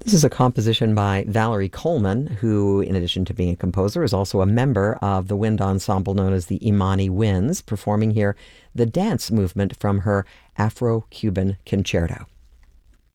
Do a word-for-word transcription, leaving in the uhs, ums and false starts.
This is a composition by Valerie Coleman, who, in addition to being a composer, is also a member of the wind ensemble known as the Imani Winds, performing here the dance movement from her Afro-Cuban Concerto.